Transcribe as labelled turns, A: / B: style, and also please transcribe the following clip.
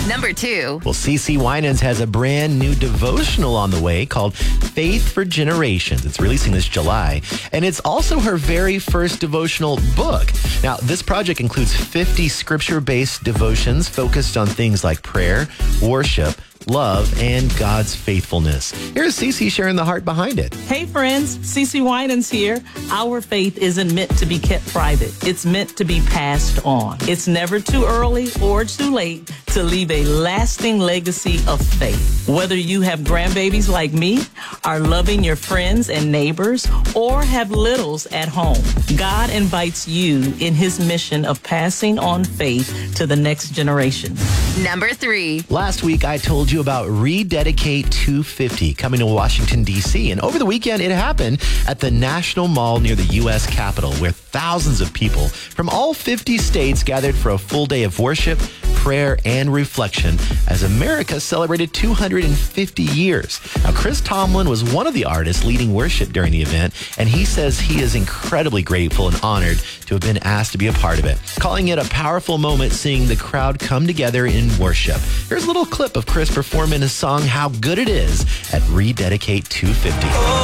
A: Number 2.
B: Well, CeCe Winans has a brand new devotional on the way called Faith for Generations. It's releasing this July, and it's also her very first devotional book. Now, this project includes 50 scripture-based devotions focused on things like prayer, worship, love, and God's faithfulness. Here's CeCe sharing the heart behind it.
C: Hey friends, CeCe Winans here. Our faith isn't meant to be kept private. It's meant to be passed on. It's never too early or too late to leave a lasting legacy of faith. Whether you have grandbabies like me, are loving your friends and neighbors, or have littles at home, God invites you in his mission of passing on faith to the next generation.
A: Number 3.
B: Last week, I told you about Rededicate 250 coming to Washington, D.C. And over the weekend, it happened at the National Mall near the U.S. Capitol, where thousands of people from all 50 states gathered for a full day of worship, prayer, and reflection as America celebrated 250 years. Now, Chris Tomlin was one of the artists leading worship during the event, and he says he is incredibly grateful and honored to have been asked to be a part of it, calling it a powerful moment seeing the crowd come together in worship. Here's a little clip of Chris performing his song How Good It Is at Rededicate 250.